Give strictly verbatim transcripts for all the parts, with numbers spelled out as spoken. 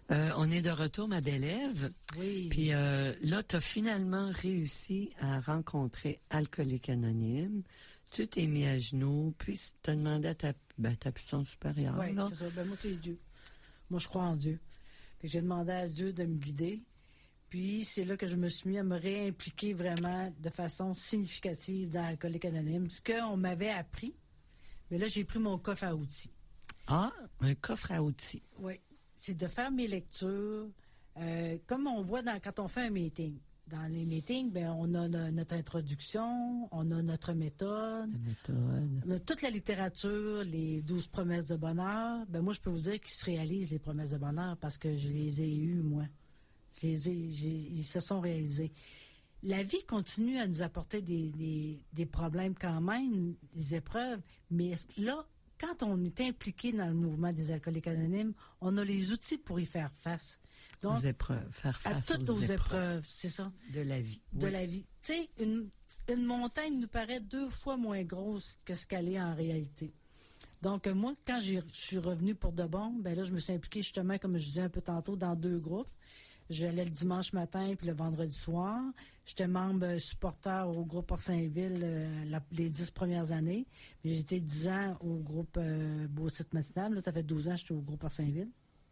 Euh, on est de retour, ma belle Ève. Oui. Puis euh, là, tu as finalement réussi à rencontrer Alcooliques Anonymes. Tu t'es mis à genoux, puis tu as demandé à ta, ben, ta puissance supérieure. Oui, là. c'est ça. Ben, moi, c'est Dieu. Moi, je crois en Dieu. Fait que j'ai demandé à Dieu de me guider. Puis c'est là que je me suis mis à me réimpliquer vraiment de façon significative dans Alcooliques Anonymes. Ce qu'on m'avait appris, mais là, j'ai pris mon coffre à outils. Ah, un coffre à outils. Oui. C'est de faire mes lectures, euh, comme on voit dans, quand on fait un meeting. Dans les meetings, ben, on a no- notre introduction, on a notre méthode, La méthode. on a toute la littérature, les douze promesses de bonheur. Ben, moi, je peux vous dire qu'ils se réalisent, les promesses de bonheur, parce que je les ai eues, moi. Je les ai, j'ai, ils se sont réalisés. La vie continue à nous apporter des, des, des problèmes quand même, des épreuves, mais là, quand on est impliqué dans le mouvement des Alcooliques Anonymes, on a les outils pour y faire face. Donc, aux épreuves, faire à face toutes aux nos épreuves, épreuves, c'est ça, de la vie. de Oui. la vie. Tu sais, une, une montagne nous paraît deux fois moins grosse que ce qu'elle est en réalité. Donc, euh, moi, quand j'ai- je suis revenue pour de bon, ben là, je me suis impliquée justement, comme je disais un peu tantôt, dans deux groupes. J'allais le dimanche matin puis le vendredi soir. J'étais membre euh, supporter au groupe Port-Saint-Ville euh, la- les dix premières années. Mais j'étais dix ans au groupe euh, Beau-Site Matinal. Là, ça fait douze ans que j'étais au groupe Port-Saint-Ville.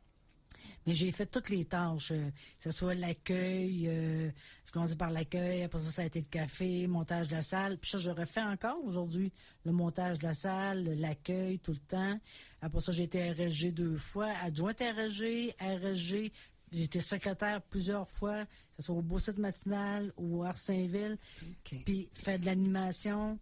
Mais j'ai fait toutes les tâches, euh, que ce soit l'accueil, euh, je commençais par l'accueil, après ça, ça a été le café, montage de la salle, puis ça, je refais encore aujourd'hui, le montage de la salle, l'accueil, tout le temps. Après ça, j'ai été R S G deux fois, adjointe R S G, R S G, j'ai été secrétaire plusieurs fois, que ce soit au Beau-Site Matinal ou à Saint-Ville, OK. puis faire de l'animation.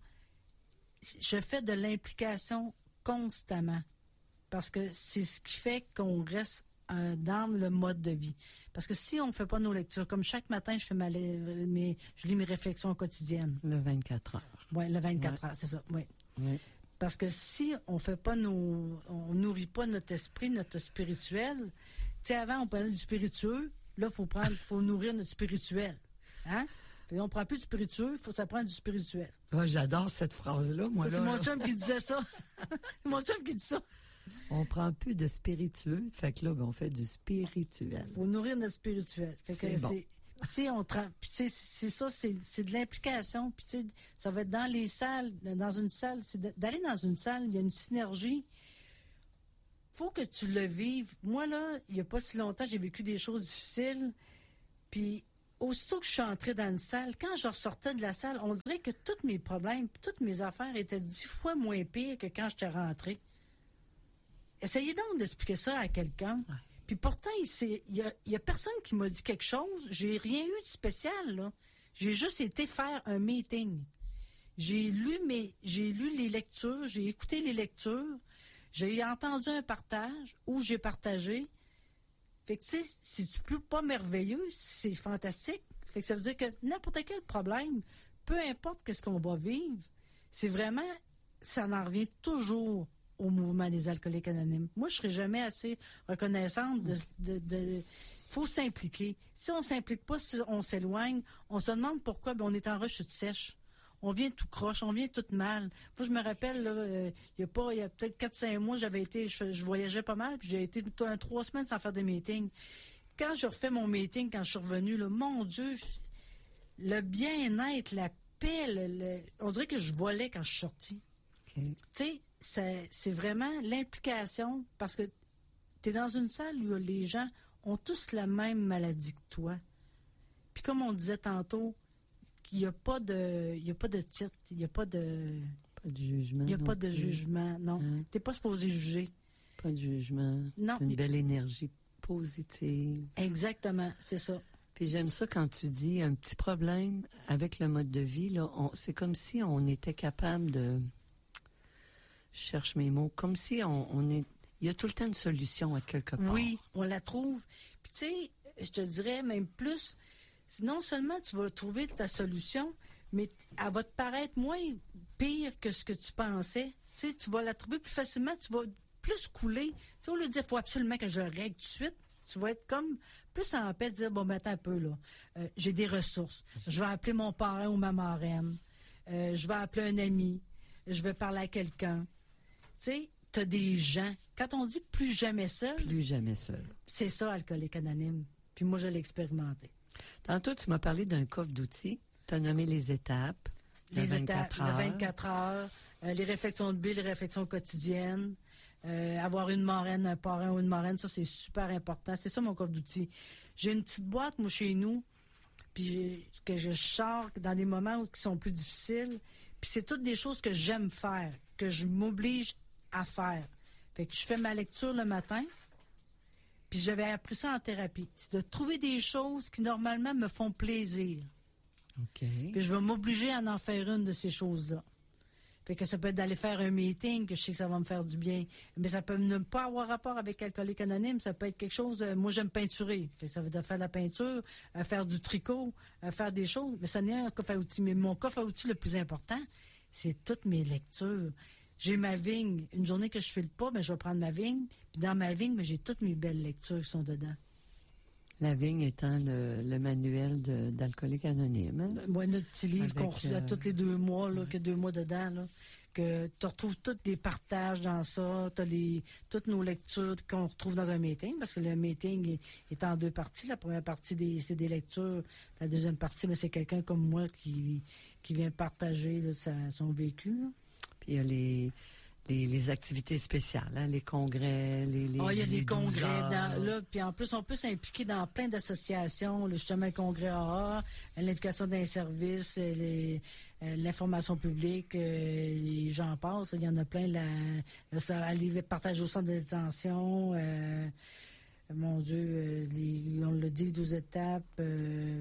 Je fais de l'implication constamment, parce que c'est ce qui fait qu'on reste euh, dans le mode de vie. Parce que si on ne fait pas nos lectures, comme chaque matin, je fais ma, mes, je lis mes réflexions quotidiennes. Le vingt-quatre heures. Oui, le vingt-quatre Ouais. heures, c'est ça. Oui. Oui. Parce que si on fait pas nos, on nourrit pas notre esprit, notre spirituel. Tu sais, avant on prenait du spiritueux, là faut prendre, faut nourrir notre spirituel, hein. Fait on prend plus du spiritueux, faut ça prendre du spirituel. Ah, j'adore cette phrase-là, moi. Ça, là, c'est mon là. chum qui disait ça. C'est mon chum qui dit ça. On prend plus de spiritueux, fait que là, ben, on fait du spirituel. Faut nourrir notre spirituel. Fait que C'est bon. c'est, tu sais, on tra- puis c'est, c'est ça, c'est, c'est de l'implication. Puis tu sais, ça va être dans les salles, dans une salle. C'est de- d'aller dans une salle, il y a une synergie. Faut que tu le vives. Moi là, il y a pas si longtemps, j'ai vécu des choses difficiles. Puis aussitôt que je suis entrée dans une salle, quand je ressortais de la salle, on dirait que tous mes problèmes, toutes mes affaires étaient dix fois moins pires que quand j'étais rentrée. Essayez donc d'expliquer ça à quelqu'un. Ouais. Puis pourtant, il y a, y a personne qui m'a dit quelque chose. J'ai rien eu de spécial, là. J'ai juste été faire un meeting. J'ai lu mes, j'ai lu les lectures, j'ai écouté les lectures, j'ai entendu un partage où j'ai partagé. Fait que, tu sais, c'est plus pas merveilleux, c'est fantastique. Fait que ça veut dire que n'importe quel problème, peu importe qu'est-ce qu'on va vivre, c'est vraiment, ça en revient toujours au mouvement des Alcooliques Anonymes. Moi, je serai jamais assez reconnaissante de, de, de faut s'impliquer. Si on s'implique pas, si on s'éloigne, on se demande pourquoi, ben, on est en rechute sèche. On vient tout croche, on vient tout mal. Moi, je me rappelle, là, euh, il y a pas, il y a peut-être quatre cinq mois, j'avais été, je, je voyageais pas mal, puis j'ai été tout un trois semaines sans faire de meeting. Quand je refais mon meeting, quand je suis revenue, là, mon Dieu, je- le bien-être, la paix, le, le- on dirait que je volais quand je suis sortie. OK. Tu sais, c'est, c'est vraiment l'implication, parce que tu es dans une salle où les gens ont tous la même maladie que toi. Puis comme on disait tantôt, qu'il n'y a pas de, il y a pas de titre, il n'y a pas de, Pas de jugement. il y a non pas de plus. jugement, non. Hein? T'es pas supposé juger. Pas de jugement. Non. C'est une belle énergie positive. Exactement, c'est ça. Puis j'aime ça quand tu dis un petit problème avec le mode de vie, là, on, c'est comme si on était capable de, je cherche mes mots, comme si on, on est, il y a tout le temps une solution à quelque part. Oui, on la trouve. Puis tu sais, je te dirais même plus, non seulement tu vas trouver ta solution, mais elle va te paraître moins pire que ce que tu pensais. Tu sais, tu vas la trouver plus facilement, tu vas plus couler. Tu sais, au lieu de dire, faut absolument que je le règle tout de suite, tu vas être comme plus en paix de dire, bon, ben attends un peu, là. Euh, j'ai des ressources. Je vais appeler mon parrain ou ma marraine. Euh, je vais appeler un ami. Je vais parler à quelqu'un. Tu sais, tu as des gens. Quand on dit plus jamais seul, Plus jamais seul. c'est ça, Alcoolique Anonyme. Puis moi, je l'ai expérimenté. Tantôt, tu m'as parlé d'un coffre d'outils. Tu as nommé les étapes. Le Les vingt-quatre étapes, heures. le vingt-quatre heures, euh, les réflexions de billes, les réflexions quotidiennes, euh, avoir une marraine, un parrain ou une marraine, ça, c'est super important. C'est ça, mon coffre d'outils. J'ai une petite boîte, moi, chez nous, puis j'ai- que je sors dans des moments où, qui sont plus difficiles. Puis c'est toutes des choses que j'aime faire, que je m'oblige à faire. Fait que je fais ma lecture le matin, puis j'avais appris ça en thérapie. C'est de trouver des choses qui, normalement, me font plaisir. OK. Puis je vais m'obliger à en faire une de ces choses-là. Fait que ça peut être d'aller faire un meeting, que je sais que ça va me faire du bien. Mais ça peut ne pas avoir rapport avec Alcoolique Anonyme. Ça peut être quelque chose... euh, moi, j'aime peinturer. Fait que ça veut dire faire de la peinture, euh, faire du tricot, euh, faire des choses. Mais ça n'est un coffre à outils. Mais mon coffre à outils le plus important, c'est toutes mes lectures. J'ai ma vigne. Une journée que je file pas, ben, je vais prendre ma vigne. Puis dans ma vigne, ben, j'ai toutes mes belles lectures qui sont dedans. La vigne étant le, le manuel de- d'Alcoolique Anonyme. Hein? Moi, notre petit livre Avec, qu'on reçoit euh, tous les deux mois, là, ouais. que deux mois dedans, là, que tu retrouves tous les partages dans ça, tu as les, toutes nos lectures qu'on retrouve dans un meeting, parce que le meeting est, est en deux parties. La première partie, des, c'est des lectures. La deuxième partie, ben, c'est quelqu'un comme moi qui, qui vient partager là, sa- son vécu. Là. Puis il y a les, les, les activités spéciales, hein? Les congrès, les, les Ah, il y a les des douze congrès, heures. dans, là, puis en plus, on peut s'impliquer dans plein d'associations, là, justement, le congrès A A, l'implication d'un service, euh, les, euh, l'information publique, euh, et j'en passe, il y en a plein, la, là, ça, aller partager au centre de détention, euh, mon Dieu, euh, les, on l'a dit, douze étapes, euh,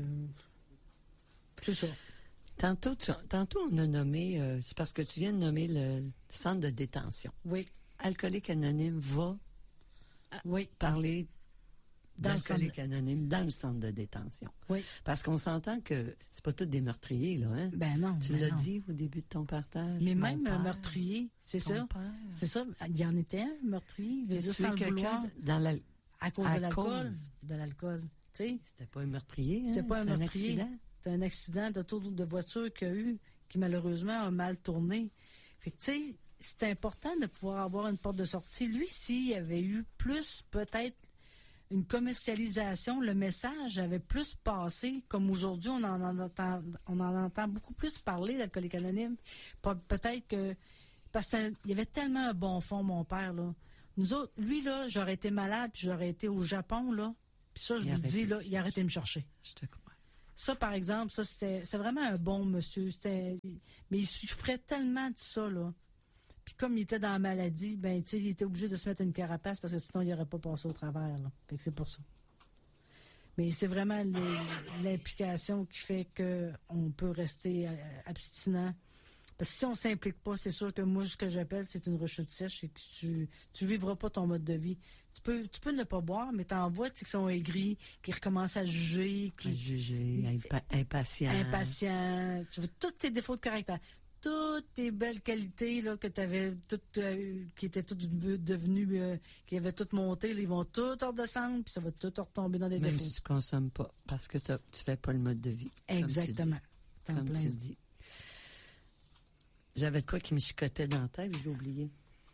c'est ça. Tantôt, tu- tantôt, on a nommé, euh, c'est parce que tu viens de nommer le centre de détention. Oui, Alcoolique Anonyme va oui, parler Dans le d'Alcoolique centre Anonyme dans le centre de détention. oui. Parce qu'on s'entend que c'est pas tous des meurtriers, là, hein? Ben non. Tu ben l'as non. dit au début de ton partage. Mais mon même un père, meurtrier, c'est ton ça. père. C'est ça. Il y en était un, meurtrier. Il Il a faisait tué sans le quelqu'un vouloir. dans la... À cause À de l'alcool. cause. De l'alcool. Tu sais, C'était pas un meurtrier, hein? c'était pas un C'était meurtrier. accident. C'était un accident d'auto de voiture qu'il y a eu, qui malheureusement a mal tourné. Fait que, tu sais, c'est important de pouvoir avoir une porte de sortie. Lui, s'il avait eu plus, peut-être, une commercialisation, le message avait plus passé, comme aujourd'hui, on en, en entend, on en entend beaucoup plus parler d'Alcoolique Anonyme. Pe- Peut-être que, parce qu'il y avait tellement un bon fond, mon père, là. Nous autres, lui, là, j'aurais été malade, puis j'aurais été au Japon, là. Puis ça, je Il vous aurait dis, pu. là, il arrêtait de me chercher. Je te crois. Ça, par exemple, ça, c'était, c'est vraiment un bon monsieur. C'était, mais il souffrait tellement de ça, là. Puis comme il était dans la maladie, ben, tu sais, il était obligé de se mettre une carapace parce que sinon, il n'aurait pas passé au travers, là. Fait que c'est pour ça. Mais c'est vraiment les- l'implication qui fait qu'on peut rester euh, abstinent. Parce que si on ne s'implique pas, c'est sûr que moi, ce que j'appelle, c'est une rechute sèche, c'est que tu tu vivras pas ton mode de vie. Tu peux, tu peux ne pas boire, mais t'en vois, tu sais, qui sont aigris, qui recommencent à juger, qui Préjugé, impa- impatient. impatients. Tu veux tous tes défauts de caractère, toutes tes belles qualités là, que tu avais, toutes, euh, qui étaient toutes devenues, devenues, euh, qui avaient toutes monté, là, ils vont toutes redescendre, puis ça va tout retomber dans des Même défauts. si tu ne consommes pas, parce que t'as- tu fais pas le mode de vie. comme tu dis. Exactement. T'en Comme plein. tu dis. J'avais de quoi qui me chicotait dans la tête, j'ai oublié.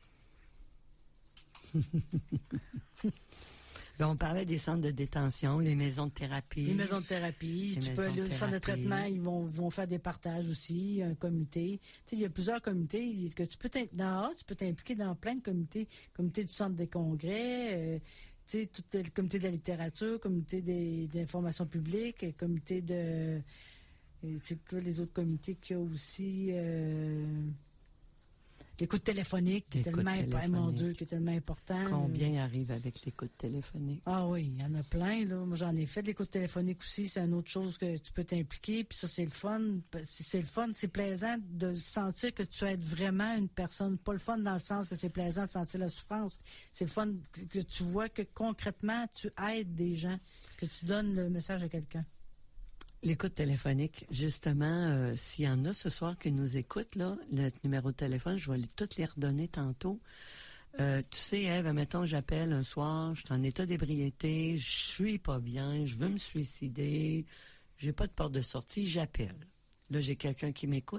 Là, on parlait des centres de détention, les maisons de thérapie. Les maisons de thérapie, Les tu peux maisons aller de au centre de thérapie. traitement, ils vont, vont faire des partages aussi, un comité. Tu sais, il y a plusieurs comités que tu peux t'im- dans A, tu peux t'impliquer dans plein de comités, comité du centre des congrès, euh, tu sais, tout le comité de la littérature, comité des, d'information publique, comité de euh, c'est quoi les autres comités qu'il y a aussi euh, l'écoute téléphonique, qui est L'écoute tellement imp- mon téléphonique. Dieu, qui est tellement important. Combien arrivent avec l'écoute téléphonique? Ah oui, il y en a plein, là. Moi, j'en ai fait de l'écoute téléphonique aussi. C'est une autre chose que tu peux t'impliquer. Puis ça, c'est le fun. C'est c'est le fun, c'est plaisant de sentir que tu aides vraiment une personne. Pas le fun dans le sens que c'est plaisant de sentir la souffrance. C'est le fun que, que tu vois que concrètement, tu aides des gens, que tu donnes le message à quelqu'un. L'écoute téléphonique, justement, euh, s'il y en a ce soir qui nous écoutent, là, le numéro de téléphone, je vais les, toutes les redonner tantôt. Euh, tu sais, Ève, mettons, j'appelle un soir, je suis en état d'ébriété, je suis pas bien, je veux me suicider, j'ai pas de porte de sortie, j'appelle. Là, j'ai quelqu'un qui m'écoute,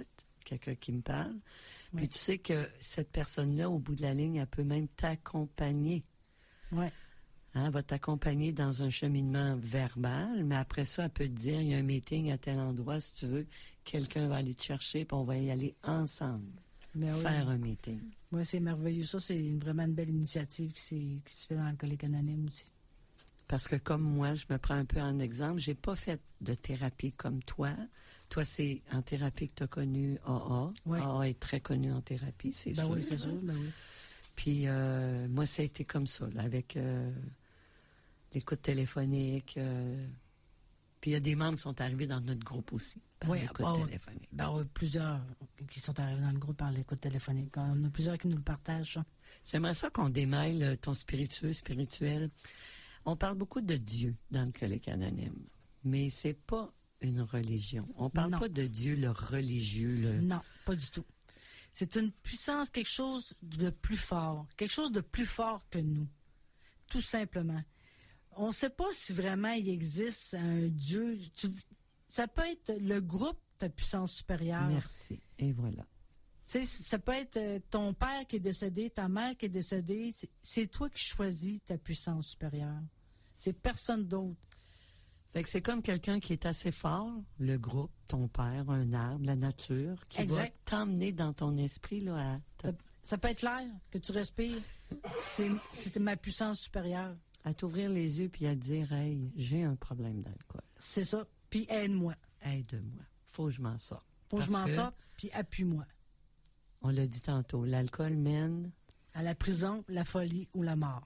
quelqu'un qui me parle. Oui. Puis tu sais que cette personne-là, au bout de la ligne, elle peut même t'accompagner. Oui. Hein, elle va t'accompagner dans un cheminement verbal, mais après ça, elle peut te dire, il y a un meeting à tel endroit, si tu veux, quelqu'un va aller te chercher, puis on va y aller ensemble, Ben oui. faire un meeting. Oui, c'est merveilleux. Ça, c'est une, vraiment une belle initiative qui, qui se fait dans l'Alcoolique Anonyme aussi. Parce que comme moi, je me prends un peu en exemple, j'ai pas fait de thérapie comme toi. Toi, c'est en thérapie que tu as connu A A. Oui. A A est très connu en thérapie, c'est Ben sûr. oui, c'est sûr. Ben oui. Puis euh, moi, ça a été comme ça, là, avec euh, l'écoute téléphonique. Euh, puis il y a des membres qui sont arrivés dans notre groupe aussi, par Oui, l'écoute oh, téléphonique. Ben oui, plusieurs qui sont arrivés dans le groupe par l'écoute téléphonique. On a plusieurs qui nous le partagent. Ça. J'aimerais ça qu'on démêle ton spiritueux, spirituel. On parle beaucoup de Dieu dans le Colique Anonyme, mais c'est pas une religion. On parle Non. pas de Dieu, le religieux. Le... Non, pas du tout. C'est une puissance, quelque chose de plus fort, quelque chose de plus fort que nous, tout simplement. On ne sait pas si vraiment il existe un Dieu. Tu- ça peut être le groupe de puissance supérieure. Merci. Et voilà. Tu sais, ça peut être euh, ton père qui est décédé, ta mère qui est décédée. C'est, c'est toi qui choisis ta puissance supérieure. C'est personne d'autre. Fait que c'est comme quelqu'un qui est assez fort, le groupe, ton père, un arbre, la nature, qui Exact. va t'emmener dans ton esprit là, à te- Ça, ça peut être l'air que tu respires. C'est, c'est ma puissance supérieure. à t'ouvrir les yeux puis à te dire, hey, j'ai un problème d'alcool. C'est ça. Puis aide-moi. Aide-moi. Faut que je m'en sorte. Faut que je Parce m'en que, sorte, puis appuie-moi. On l'a dit tantôt, l'alcool mène. À la prison, la folie ou la mort.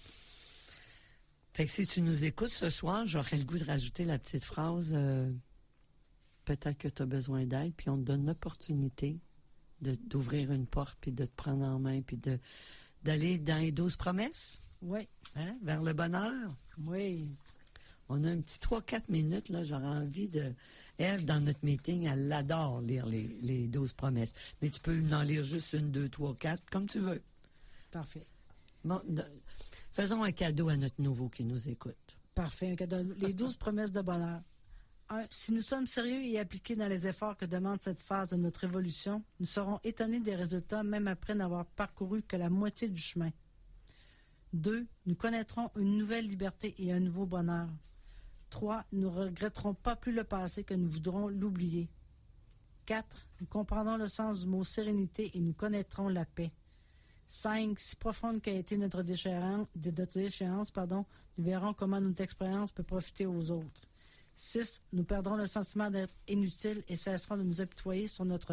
Fait que si tu nous écoutes ce soir, j'aurais le goût de rajouter la petite phrase euh, peut-être que tu as besoin d'aide, puis on te donne l'opportunité de, d'ouvrir une porte, puis de te prendre en main, puis de, d'aller dans les douze promesses, Oui, hein, vers le bonheur. oui. On a un petit trois quatre minutes, là, j'aurais envie de... Ève, dans notre meeting, elle adore lire les, les douze promesses. Mais tu peux en lire juste une, deux, trois, quatre, comme tu veux. Parfait. Bon, de- faisons un cadeau à notre nouveau qui nous écoute. Parfait. Un cadeau. Les douze promesses de bonheur. Un, si nous sommes sérieux et appliqués dans les efforts que demande cette phase de notre évolution, nous serons étonnés des résultats même après n'avoir parcouru que la moitié du chemin. Deux, nous connaîtrons une nouvelle liberté et un nouveau bonheur. Trois, nous ne regretterons pas plus le passé que nous voudrons l'oublier. Quatre, nous comprendrons le sens du mot sérénité et nous connaîtrons la paix. Cinq, si profonde qu'a été notre déchéance, notre déchéance, pardon, nous verrons comment notre expérience peut profiter aux autres. Six, nous perdrons le sentiment d'être inutiles et cesserons de nous apitoyer sur notre